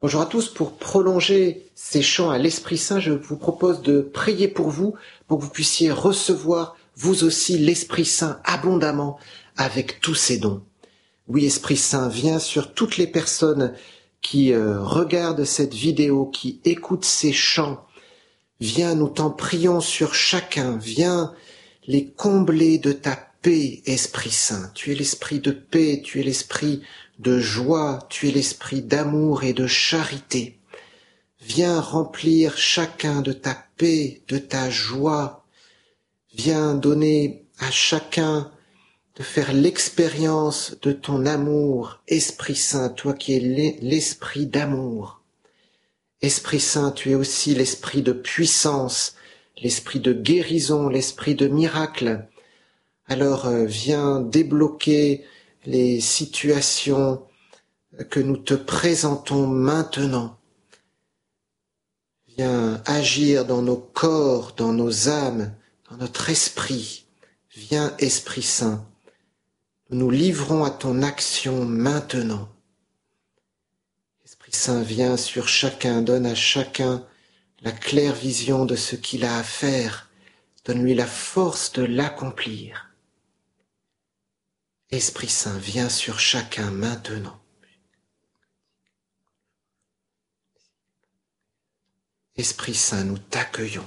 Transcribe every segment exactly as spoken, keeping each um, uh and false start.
Bonjour à tous, pour prolonger ces chants à l'Esprit Saint, je vous propose de prier pour vous, pour que vous puissiez recevoir vous aussi l'Esprit Saint abondamment avec tous ses dons. Oui, Esprit Saint, viens sur toutes les personnes qui euh, regardent cette vidéo, qui écoutent ces chants. Viens, nous t'en prions sur chacun, viens les combler de ta paix, Esprit Saint. Tu es l'esprit de paix, tu es l'esprit de joie, tu es l'esprit d'amour et de charité. Viens remplir chacun de ta paix, de ta joie. Viens donner à chacun de faire l'expérience de ton amour, Esprit Saint, toi qui es l'esprit d'amour. Esprit Saint, tu es aussi l'esprit de puissance, l'esprit de guérison, l'esprit de miracle. Alors euh, viens débloquer les situations que nous te présentons maintenant. Viens agir dans nos corps, dans nos âmes, dans notre esprit. Viens, Esprit Saint. Nous nous livrons à ton action maintenant. Esprit Saint, viens sur chacun, donne à chacun la claire vision de ce qu'il a à faire. Donne-lui la force de l'accomplir. Esprit Saint, viens sur chacun maintenant. Esprit Saint, nous t'accueillons.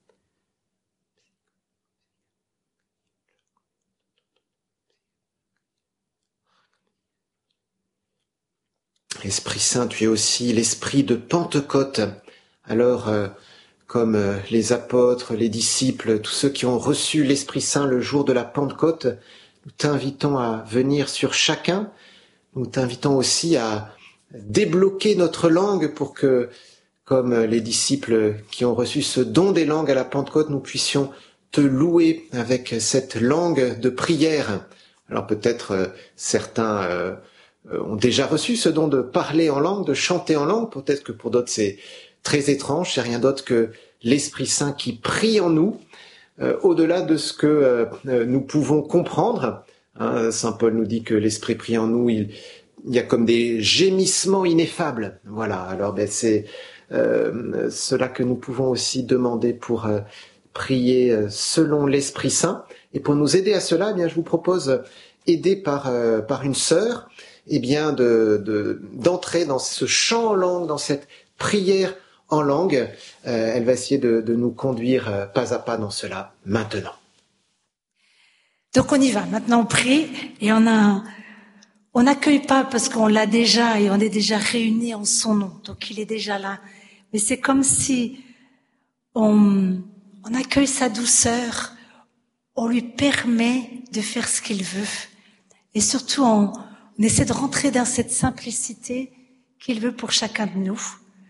Esprit Saint, tu es aussi l'esprit de Pentecôte. Alors, euh, comme euh, les apôtres, les disciples, tous ceux qui ont reçu l'Esprit Saint le jour de la Pentecôte, nous t'invitons à venir sur chacun. Nous t'invitons aussi à débloquer notre langue pour que, comme les disciples qui ont reçu ce don des langues à la Pentecôte, nous puissions te louer avec cette langue de prière. Alors peut-être euh, certains euh, ont déjà reçu ce don de parler en langue, de chanter en langue. Peut-être que pour d'autres c'est très étrange, c'est rien d'autre que l'Esprit Saint qui prie en nous, euh, au-delà de ce que euh, nous pouvons comprendre. Hein, Saint Paul nous dit que l'Esprit prie en nous, il, il y a comme des gémissements ineffables. Voilà, alors ben, c'est euh, cela que nous pouvons aussi demander pour euh, prier euh, selon l'Esprit Saint. Et pour nous aider à cela, eh bien, je vous propose, aidé par, euh, par une sœur, eh bien, de, de, d'entrer dans ce chant en langue, dans cette prière en langue. Euh, elle va essayer de, de nous conduire euh, pas à pas dans cela maintenant. Donc on y va. Maintenant on prie et on a, on n'accueille pas parce qu'on l'a déjà et on est déjà réunis en son nom. Donc il est déjà là. Mais c'est comme si on, on accueille sa douceur, on lui permet de faire ce qu'il veut. Et surtout on, on essaie de rentrer dans cette simplicité qu'il veut pour chacun de nous.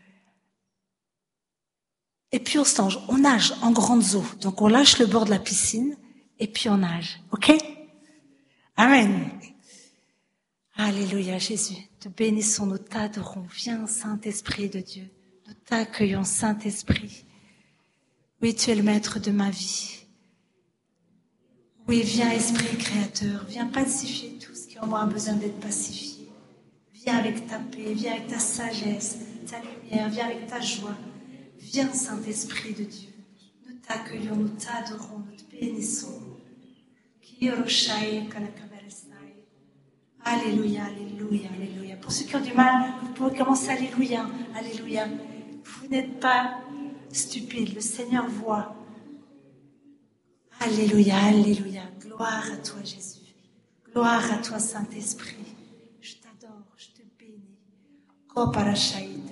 Et puis on se lance, on nage en grandes eaux. Donc on lâche le bord de la piscine et puis on nage. Ok? Amen. Alléluia Jésus. Te bénissons, nous t'adorons. Viens Saint-Esprit de Dieu. Nous t'accueillons Saint-Esprit. Oui, tu es le maître de ma vie. Oui, viens Esprit créateur. Viens pacifier tout ce qui en moi a besoin d'être pacifié. Viens avec ta paix, viens avec ta sagesse, ta lumière, viens avec ta joie. Viens, Saint-Esprit de Dieu. Nous t'accueillons, nous t'adorons, nous te bénissons. Alléluia, alléluia, alléluia. Pour ceux qui ont du mal, vous pouvez commencer alléluia, alléluia. Vous n'êtes pas stupides, le Seigneur voit. Alléluia, alléluia. Gloire à toi, Jésus. Gloire à toi, Saint-Esprit. Je t'adore, je te bénis. Koparashaïta.